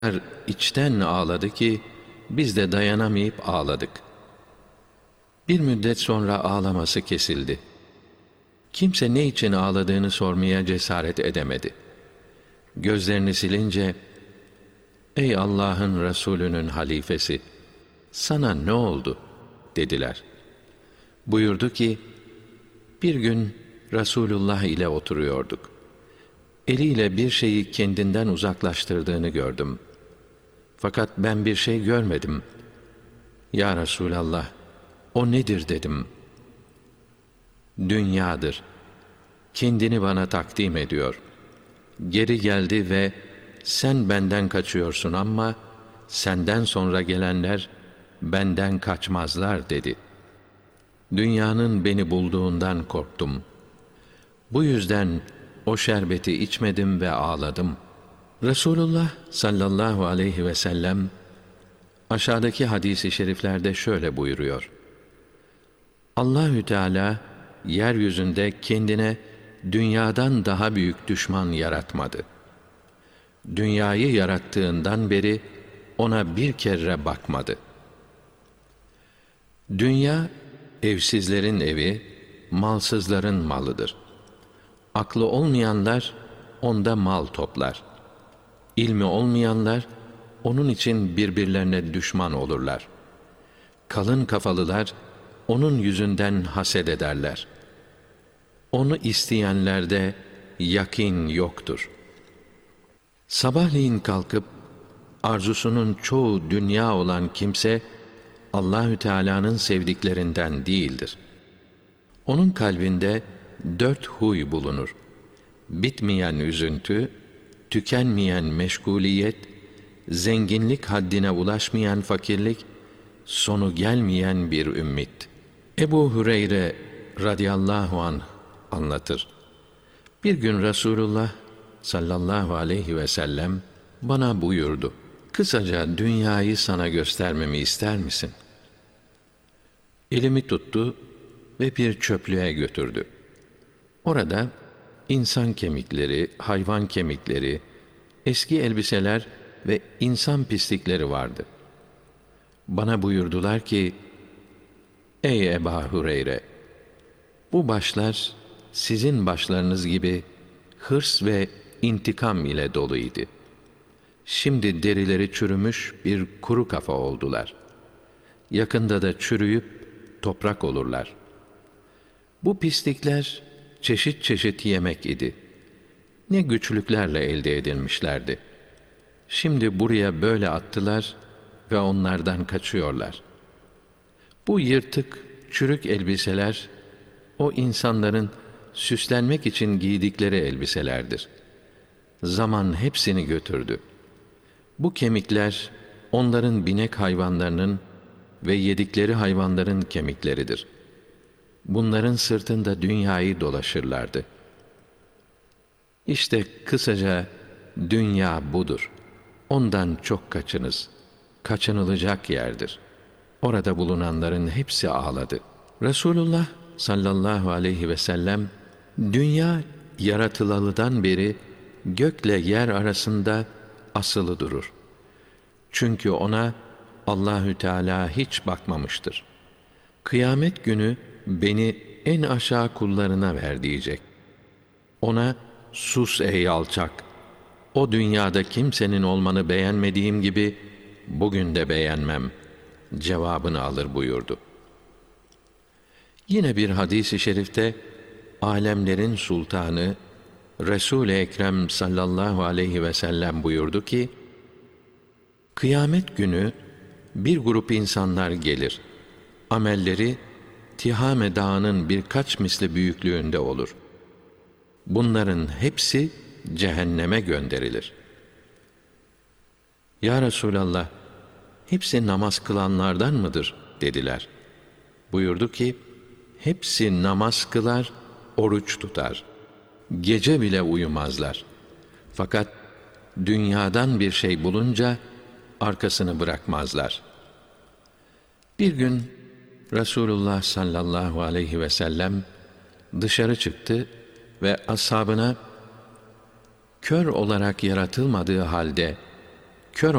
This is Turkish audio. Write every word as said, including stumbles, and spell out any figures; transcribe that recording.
içten ağladı ki biz de dayanamayıp ağladık. Bir müddet sonra ağlaması kesildi. Kimse ne için ağladığını sormaya cesaret edemedi. Gözlerini silince, "Ey Allah'ın Resulü'nün halifesi, sana ne oldu?" dediler. Buyurdu ki, "Bir gün Resulullah ile oturuyorduk. Eliyle bir şeyi kendinden uzaklaştırdığını gördüm. Fakat ben bir şey görmedim. Ya Resulallah, o nedir dedim. Dünyadır. Kendini bana takdim ediyor. Geri geldi ve sen benden kaçıyorsun ama senden sonra gelenler benden kaçmazlar dedi. Dünyanın beni bulduğundan korktum. Bu yüzden o şerbeti içmedim ve ağladım." Resulullah sallallahu aleyhi ve sellem aşağıdaki hadis-i şeriflerde şöyle buyuruyor: Allahü Teala yeryüzünde kendine dünyadan daha büyük düşman yaratmadı. Dünyayı yarattığından beri ona bir kere bakmadı. Dünya, evsizlerin evi, malsızların malıdır. Aklı olmayanlar onda mal toplar. İlmi olmayanlar onun için birbirlerine düşman olurlar. Kalın kafalılar onun yüzünden haset ederler. Onu isteyenlerde yakin yoktur. Sabahleyin kalkıp arzusunun çoğu dünya olan kimse Allahü Teala'nın sevdiklerinden değildir. Onun kalbinde dört huy bulunur: bitmeyen üzüntü, tükenmeyen meşguliyet, zenginlik haddine ulaşmayan fakirlik, sonu gelmeyen bir ümmit. Ebu Hüreyre radıyallahu anh anlatır. Bir gün Resulullah sallallahu aleyhi ve sellem bana buyurdu: "Kısaca dünyayı sana göstermemi ister misin?" Elimi tuttu ve bir çöplüğe götürdü. Orada insan kemikleri, hayvan kemikleri, eski elbiseler ve insan pislikleri vardı. Bana buyurdular ki, "Ey Ebu Hüreyre, bu başlar sizin başlarınız gibi hırs ve intikam ile doluydu. Şimdi derileri çürümüş bir kuru kafa oldular. Yakında da çürüyüp toprak olurlar. Bu pislikler çeşit çeşit yemek idi. Ne güçlüklerle elde edilmişlerdi. Şimdi buraya böyle attılar ve onlardan kaçıyorlar. Bu yırtık, çürük elbiseler, o insanların süslenmek için giydikleri elbiselerdir. Zaman hepsini götürdü. Bu kemikler, onların binek hayvanlarının ve yedikleri hayvanların kemikleridir. Bunların sırtında dünyayı dolaşırlardı. İşte kısaca dünya budur. Ondan çok kaçınız. Kaçınılacak yerdir." Orada bulunanların hepsi ağladı. Resulullah sallallahu aleyhi ve sellem, "Dünya yaratılalıdan beri gökle yer arasında asılı durur. Çünkü ona Allahü Teala hiç bakmamıştır. Kıyamet günü beni en aşağı kullarına ver diyecek. Ona, sus ey alçak, o dünyada kimsenin olmanı beğenmediğim gibi bugün de beğenmem cevabını alır buyurdu. Yine bir hadis-i şerifte alemlerin sultanı Resul-i Ekrem sallallahu aleyhi ve sellem buyurdu ki, kıyamet günü bir grup insanlar gelir. Amelleri Tihame Dağı'nın birkaç misli büyüklüğünde olur. Bunların hepsi cehenneme gönderilir. Ya Resulallah, hepsi namaz kılanlardan mıdır? Dediler. Buyurdu ki, hepsi namaz kılar, oruç tutar. Gece bile uyumazlar. Fakat dünyadan bir şey bulunca arkasını bırakmazlar. Bir gün Resulullah sallallahu aleyhi ve sellem dışarı çıktı ve ashabına, kör olarak yaratılmadığı halde